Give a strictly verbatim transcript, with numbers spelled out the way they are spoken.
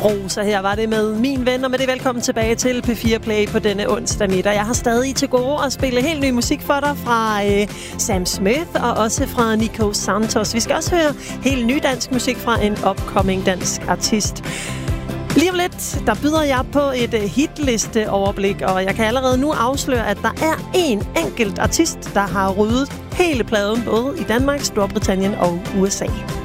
Rosa her var det med Min Ven, og med det velkommen tilbage til P fire Play på denne onsdag middag. Jeg har stadig til gode at spille helt ny musik for dig fra øh, Sam Smith og også fra Nico Santos. Vi skal også høre helt ny dansk musik fra en upcoming dansk artist. Lige om lidt, der byder jeg på et hitlisteoverblik, og jeg kan allerede nu afsløre, at der er en enkelt artist, der har ryddet hele pladen både i Danmark, Storbritannien og U S A.